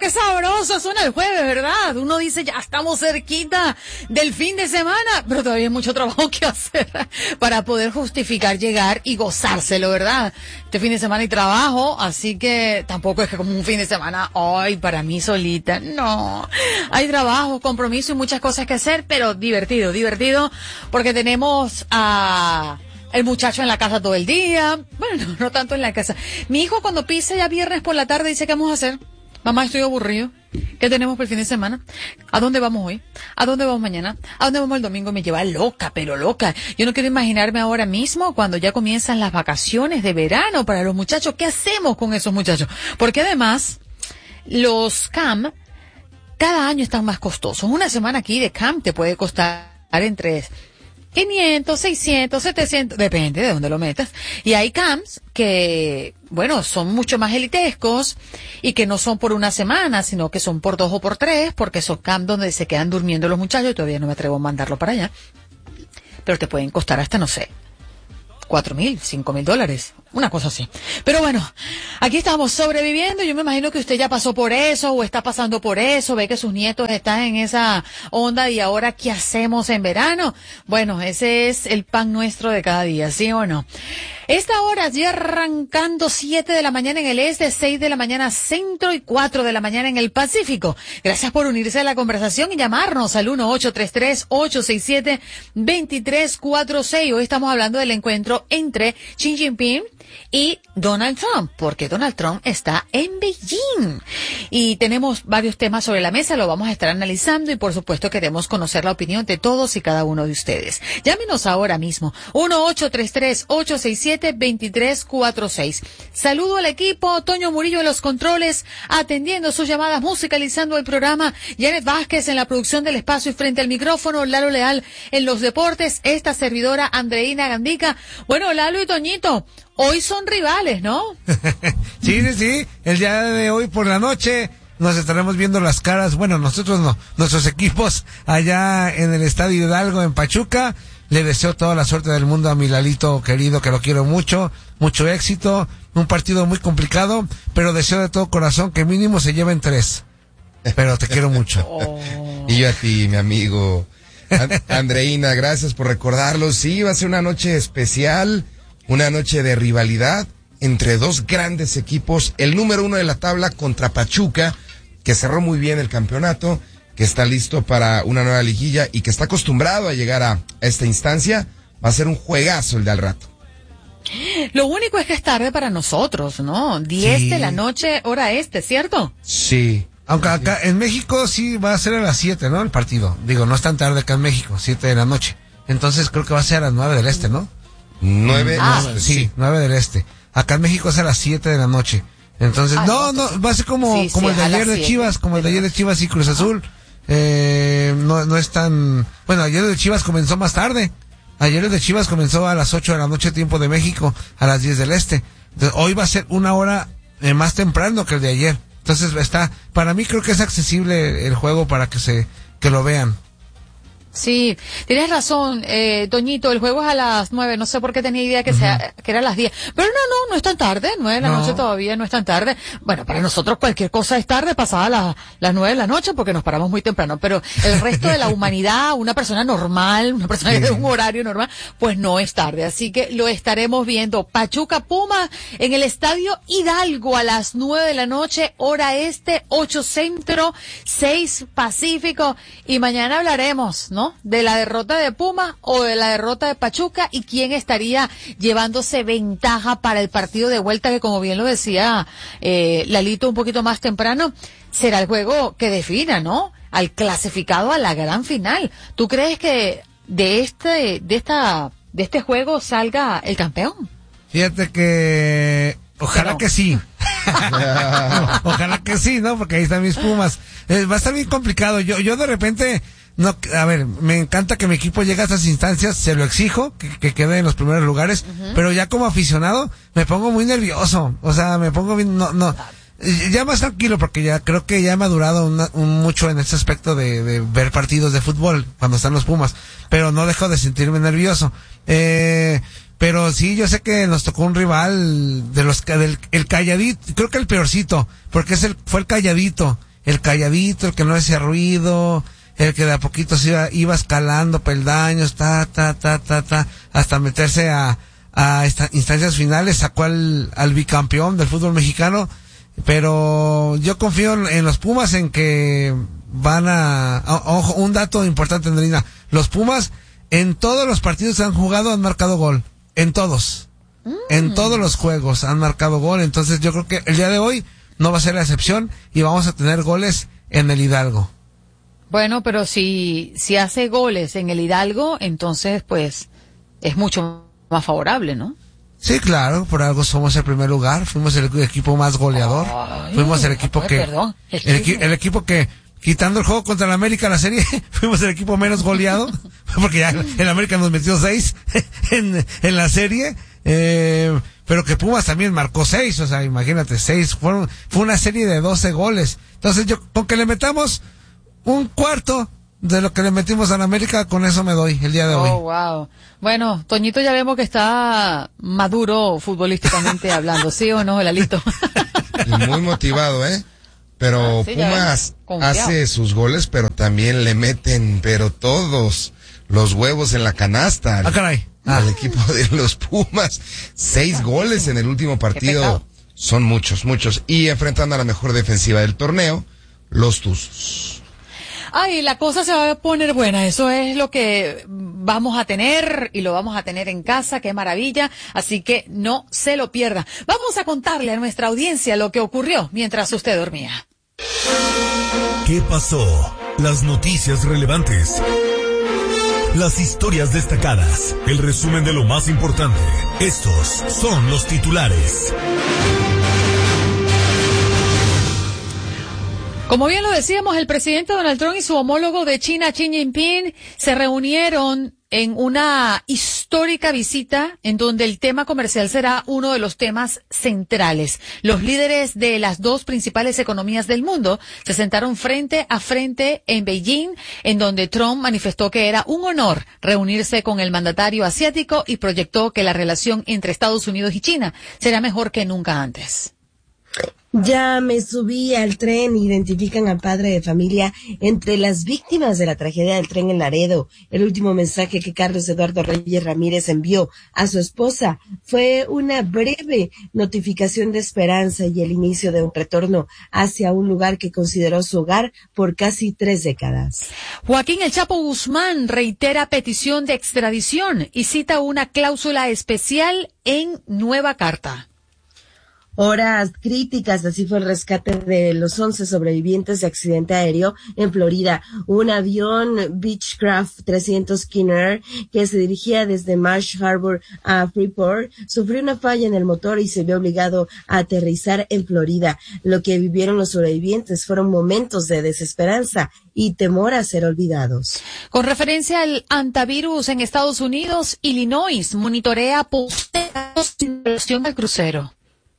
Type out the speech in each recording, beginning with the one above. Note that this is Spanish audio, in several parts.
qué sabroso suena el jueves, ¿verdad? Uno dice, ya estamos cerquita del fin de semana, pero todavía hay mucho trabajo que hacer para poder justificar llegar y gozárselo, ¿verdad? Este fin de semana hay trabajo, así que tampoco es que como un fin de semana, ay, para mí solita, no. Hay trabajo, compromiso y muchas cosas que hacer, pero divertido, porque tenemos el muchacho en la casa todo el día. Bueno, no tanto en la casa. Mi hijo cuando pisa ya viernes por la tarde dice, ¿qué vamos a hacer? Mamá, estoy aburrido. ¿Qué tenemos por el fin de semana? ¿A dónde vamos hoy? ¿A dónde vamos mañana? ¿A dónde vamos el domingo? Me lleva loca, pero loca. Yo no quiero imaginarme ahora mismo cuando ya comienzan las vacaciones de verano para los muchachos. ¿Qué hacemos con esos muchachos? Porque además, los camp cada año están más costosos. Una semana aquí de camp te puede costar entre 500, 600, 700, depende de dónde lo metas. Y hay camps que, bueno, son mucho más elitescos y que no son por una semana, sino que son por 2 o por 3, porque son camps donde se quedan durmiendo los muchachos y todavía no me atrevo a mandarlo para allá. Pero te pueden costar hasta, no sé, $4,000, $5,000, una cosa así. Pero bueno, aquí estamos sobreviviendo. Yo me imagino que usted ya pasó por eso o está pasando por eso, ve que sus nietos están en esa onda y ahora ¿qué hacemos en verano? Bueno, ese es el pan nuestro de cada día, ¿sí o no? Esta hora ya arrancando 7 de la mañana en el este, 6 de la mañana centro y 4 de la mañana en el Pacífico. Gracias por unirse a la conversación y llamarnos al 1-833-867-2346. Hoy estamos hablando del encuentro entre Xi Jinping y Donald Trump, porque Donald Trump está en Beijing. Y tenemos varios temas sobre la mesa, lo vamos a estar analizando y por supuesto queremos conocer la opinión de todos y cada uno de ustedes. Llámenos ahora mismo, 1-833-867-2346. Saludo al equipo, Toño Murillo en los controles, atendiendo sus llamadas, musicalizando el programa, Janet Vázquez en la producción del espacio y frente al micrófono, Lalo Leal en los deportes, esta servidora Andreina Gandica. Bueno, Lalo y Toñito, hoy son rivales, ¿no? Sí. El día de hoy por la noche nos estaremos viendo las caras. Bueno, nosotros no. Nuestros equipos allá en el Estadio Hidalgo en Pachuca. Le deseo toda la suerte del mundo a mi Lalito querido, que lo quiero mucho. Mucho éxito. Un partido muy complicado, pero deseo de todo corazón que mínimo se lleven 3. Pero te quiero mucho. Y yo a ti, mi amigo. Andreina, gracias por recordarlo. Sí, va a ser una noche especial. Una noche de rivalidad entre dos grandes equipos, el número 1 de la tabla contra Pachuca, que cerró muy bien el campeonato, que está listo para una nueva liguilla y que está acostumbrado a llegar a esta instancia. Va a ser un juegazo el de al rato. Lo único es que es tarde para nosotros, ¿no? 10 de la noche, hora este, ¿cierto? Sí. Aunque acá en México sí va a ser a las 7, ¿no? El partido. Digo, no es tan tarde acá en México, 7 de la noche. Entonces creo que va a ser a las 9 del este, ¿no? 9, sí, 9 del este. Acá en México es a las 7 de la noche. Entonces, no, va a ser como el de ayer de Chivas, como el de ayer de Chivas y Cruz Azul. No es tan... Bueno, ayer el de Chivas comenzó más tarde. Ayer el de Chivas comenzó a las 8 de la noche, tiempo de México, a las 10 del este. Entonces, hoy va a ser una hora más temprano que el de ayer. Entonces, para mí creo que es accesible el juego para que lo vean. Sí, tienes razón, Toñito, el juego es a las 9, no sé por qué tenía idea que era a las 10, pero no es tan tarde, 9 de la noche todavía no es tan tarde. Bueno, para nosotros cualquier cosa es tarde, pasada las 9 de la noche porque nos paramos muy temprano, pero el resto de la humanidad, una persona normal, una persona que tiene un horario normal, pues no es tarde, así que lo estaremos viendo. Pachuca Puma en el Estadio Hidalgo a las 9 de la noche, hora este, 8 centro, 6 pacífico, y mañana hablaremos, ¿no? De la derrota de Puma o de la derrota de Pachuca y quién estaría llevándose ventaja para el partido de vuelta, que como bien lo decía Lalito un poquito más temprano, será el juego que defina, ¿no? Al clasificado a la gran final. ¿Tú crees que de este juego salga el campeón? Fíjate que ojalá que sí. Ojalá que sí, ¿no? Porque ahí están mis Pumas. Va a estar bien complicado. Yo de repente... No, a ver, me encanta que mi equipo llegue a estas instancias, se lo exijo, que quede en los primeros lugares, pero ya como aficionado me pongo muy nervioso, o sea, me pongo bien, ya más tranquilo porque ya creo que ya he madurado mucho en ese aspecto de ver partidos de fútbol cuando están los Pumas, pero no dejo de sentirme nervioso. Pero sí, yo sé que nos tocó un rival el calladito, creo que el peorcito, porque fue el calladito. el calladito, el que no hacía ruido, el que de a poquito se iba escalando peldaños, hasta meterse a instancias finales, sacó al bicampeón del fútbol mexicano. Pero yo confío en los Pumas, en que ojo, un dato importante, Andreina, los Pumas en todos los partidos que han jugado han marcado gol, en todos los juegos han marcado gol, entonces yo creo que el día de hoy no va a ser la excepción y vamos a tener goles en el Hidalgo. Bueno, pero si hace goles en el Hidalgo, entonces pues es mucho más favorable, ¿no? Sí, claro, por algo somos el primer lugar, fuimos el equipo más goleador, fuimos el equipo el equipo que, quitando el juego contra el América, la serie, fuimos el equipo menos goleado, porque ya el América nos metió 6 en la serie, pero que Pumas también marcó 6, o sea, imagínate, 6, fue una serie de 12 goles, entonces yo, con que le metamos un cuarto de lo que le metimos a la América, con eso me doy el día de hoy. Oh, wow. Bueno, Toñito ya vemos que está maduro futbolísticamente hablando, ¿sí o no, Lalito? Y muy motivado, Pero sí, Pumas hace sus goles, pero también le meten, pero todos los huevos en la canasta. Caray. Al equipo de los Pumas. 6 goles en el último partido. Son muchos. Y enfrentando a la mejor defensiva del torneo, los Tuzos. Ay, la cosa se va a poner buena, eso es lo que vamos a tener y lo vamos a tener en casa, qué maravilla, así que no se lo pierda. Vamos a contarle a nuestra audiencia lo que ocurrió mientras usted dormía. ¿Qué pasó? Las noticias relevantes, las historias destacadas, el resumen de lo más importante. Estos son los titulares. Como bien lo decíamos, el presidente Donald Trump y su homólogo de China, Xi Jinping, se reunieron en una histórica visita en donde el tema comercial será uno de los temas centrales. Los líderes de las dos principales economías del mundo se sentaron frente a frente en Beijing, en donde Trump manifestó que era un honor reunirse con el mandatario asiático y proyectó que la relación entre Estados Unidos y China será mejor que nunca antes. Ya me subí al tren, identifican al padre de familia entre las víctimas de la tragedia del tren en Laredo. El último mensaje que Carlos Eduardo Reyes Ramírez envió a su esposa fue una breve notificación de esperanza y el inicio de un retorno hacia un lugar que consideró su hogar por casi 3 décadas. Joaquín El Chapo Guzmán reitera petición de extradición y cita una cláusula especial en nueva carta. Horas críticas, así fue el rescate de los 11 sobrevivientes de accidente aéreo en Florida. Un avión Beechcraft 300 Skinner que se dirigía desde Marsh Harbor a Freeport sufrió una falla en el motor y se vio obligado a aterrizar en Florida. Lo que vivieron los sobrevivientes fueron momentos de desesperanza y temor a ser olvidados. Con referencia al antivirus en Estados Unidos, Illinois monitorea posteos de inversión al crucero.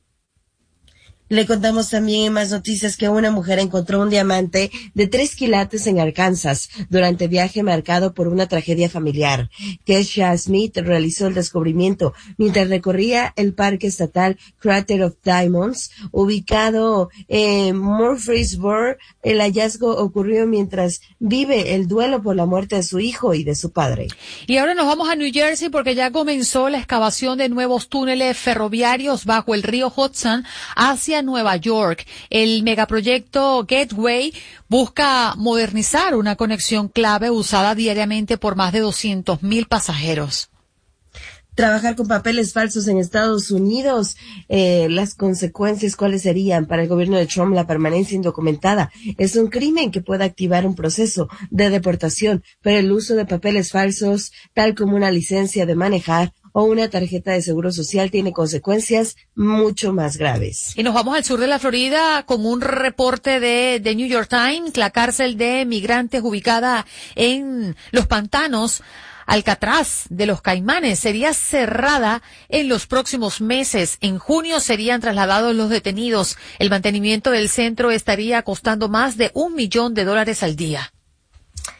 Le contamos también en más noticias que una mujer encontró un diamante de 3 quilates en Arkansas durante viaje marcado por una tragedia familiar. Kesha Smith realizó el descubrimiento mientras recorría el parque estatal Crater of Diamonds, ubicado en Murfreesboro. El hallazgo ocurrió mientras vive el duelo por la muerte de su hijo y de su padre. Y ahora nos vamos a New Jersey porque ya comenzó la excavación de nuevos túneles ferroviarios bajo el río Hudson hacia Nueva York. El megaproyecto Gateway busca modernizar una conexión clave usada diariamente por más de 200,000 pasajeros. Trabajar con papeles falsos en Estados Unidos, las consecuencias, ¿cuáles serían? Para el gobierno de Trump, la permanencia indocumentada es un crimen que puede activar un proceso de deportación, pero el uso de papeles falsos, tal como una licencia de manejar o una tarjeta de seguro social, tiene consecuencias mucho más graves. Y nos vamos al sur de la Florida con un reporte de New York Times. La cárcel de migrantes ubicada en los pantanos Alcatraz de los Caimanes sería cerrada en los próximos meses. En junio serían trasladados los detenidos. El mantenimiento del centro estaría costando más de $1 millón al día.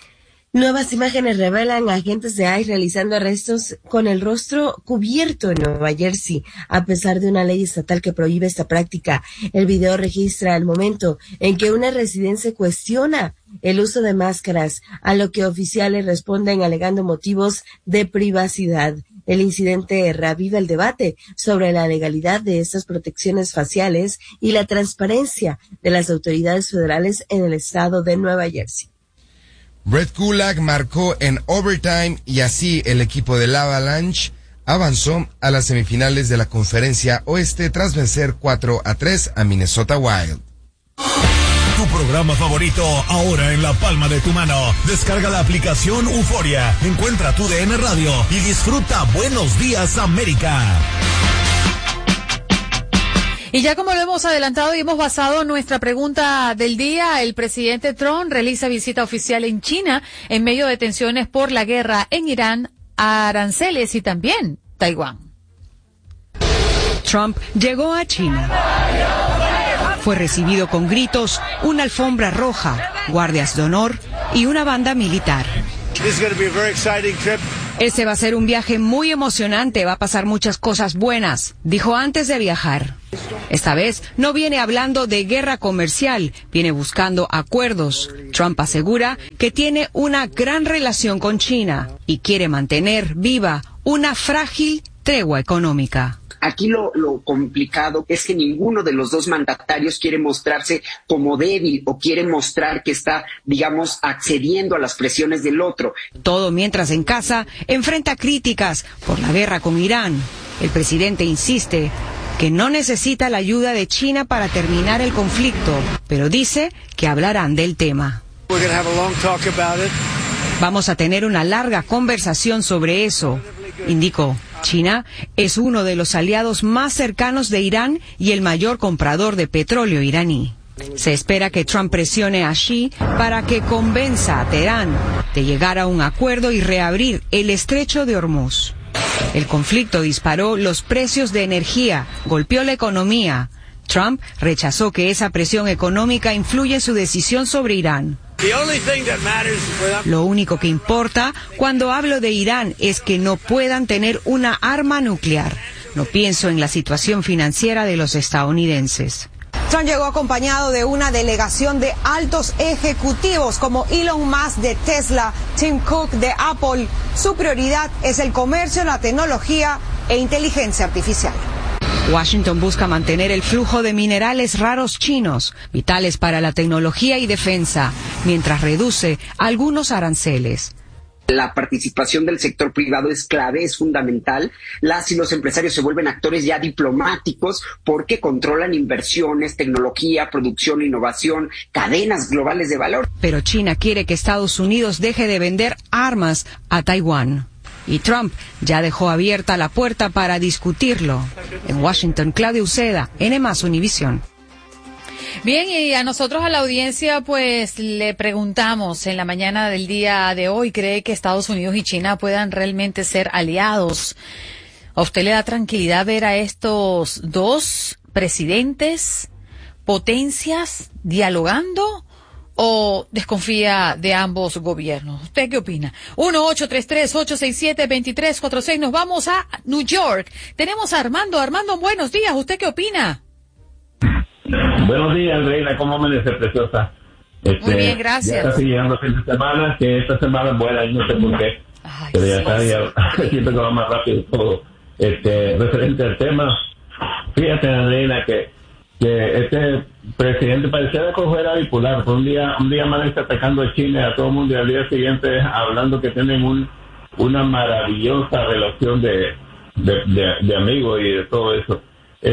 Nuevas imágenes revelan a agentes de ICE realizando arrestos con el rostro cubierto en Nueva Jersey, a pesar de una ley estatal que prohíbe esta práctica. El video registra el momento en que una residente cuestiona el uso de máscaras, a lo que oficiales responden alegando motivos de privacidad. El incidente reaviva el debate sobre la legalidad de estas protecciones faciales y la transparencia de las autoridades federales en el estado de Nueva Jersey. Brett Kulak marcó en overtime y así el equipo del Avalanche avanzó a las semifinales de la Conferencia Oeste tras vencer 4-3 a Minnesota Wild. Tu programa favorito ahora en la palma de tu mano. Descarga la aplicación Euforia, encuentra tu DN Radio y disfruta Buenos Días América. Y ya como lo hemos adelantado y hemos basado nuestra pregunta del día, el presidente Trump realiza visita oficial en China en medio de tensiones por la guerra en Irán, aranceles y también Taiwán. Trump llegó a China. Fue recibido con gritos, una alfombra roja, guardias de honor y una banda militar. Ese va a ser un viaje muy emocionante, va a pasar muchas cosas buenas, dijo antes de viajar. Esta vez no viene hablando de guerra comercial, viene buscando acuerdos. Trump asegura que tiene una gran relación con China y quiere mantener viva una frágil tregua económica. Aquí lo complicado es que ninguno de los dos mandatarios quiere mostrarse como débil o quiere mostrar que está, digamos, accediendo a las presiones del otro. Todo mientras en casa enfrenta críticas por la guerra con Irán. El presidente insiste que no necesita la ayuda de China para terminar el conflicto, pero dice que hablarán del tema. Vamos a tener una larga conversación sobre eso, indicó. China es uno de los aliados más cercanos de Irán y el mayor comprador de petróleo iraní. Se espera que Trump presione a Xi para que convenza a Teherán de llegar a un acuerdo y reabrir el estrecho de Hormuz. El conflicto disparó los precios de energía, golpeó la economía. Trump rechazó que esa presión económica influya en su decisión sobre Irán. Lo único que importa cuando hablo de Irán es que no puedan tener una arma nuclear. No pienso en la situación financiera de los estadounidenses. Trump llegó acompañado de una delegación de altos ejecutivos como Elon Musk de Tesla, Tim Cook de Apple. Su prioridad es el comercio, la tecnología e inteligencia artificial. Washington busca mantener el flujo de minerales raros chinos, vitales para la tecnología y defensa, mientras reduce algunos aranceles. La participación del sector privado es clave, es fundamental. Las y los empresarios se vuelven actores ya diplomáticos porque controlan inversiones, tecnología, producción, innovación, cadenas globales de valor. Pero China quiere que Estados Unidos deje de vender armas a Taiwán. Y Trump ya dejó abierta la puerta para discutirlo. En Washington, Claudia Uceda, N+ Univisión. Bien, y a nosotros, a la audiencia, pues le preguntamos en la mañana del día de hoy, ¿cree que Estados Unidos y China puedan realmente ser aliados? ¿A usted le da tranquilidad ver a estos dos presidentes, potencias, dialogando? ¿O desconfía de ambos gobiernos? ¿Usted qué opina? 1-833-867-2346. Nos vamos a New York. Tenemos a Armando. Armando, buenos días. ¿Usted qué opina? Buenos días, Reina. ¿Cómo amanece, preciosa? Muy bien, gracias. Ya está llegando el fin de semana, que esta semana es buena y no sé por qué. Ay, pero ya sí, está, ya, siempre va más rápido todo. Referente al tema, fíjate, Reina, que este presidente parecía de cojera bipolar. Un día amanece atacando a China, a todo el mundo, y al día siguiente hablando que tienen una maravillosa relación de amigos y de todo eso.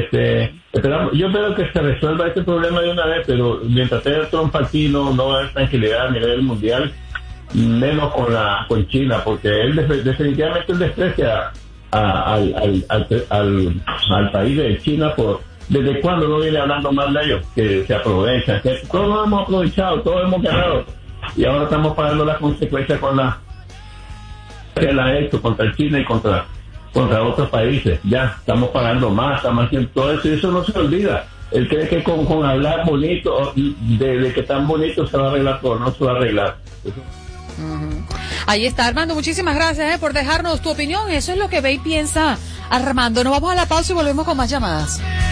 Yo espero que se resuelva este problema de una vez, pero mientras tenga Trump aquí no va a haber tranquilidad a nivel mundial, menos con China, porque él definitivamente desprecia al país de China desde cuando no viene hablando mal de ellos, que se aprovechan, que todos nos hemos aprovechado, todos hemos ganado, y ahora estamos pagando las consecuencias con que él ha hecho contra China y contra otros países. Ya estamos pagando más, estamos haciendo todo eso, y eso no se olvida. Él cree que con hablar bonito, de que tan bonito se va a arreglar todo, no se va a arreglar. Ahí está, Armando, muchísimas gracias por dejarnos tu opinión. Eso es lo que ve y piensa Armando. Nos vamos a la pausa y volvemos con más llamadas.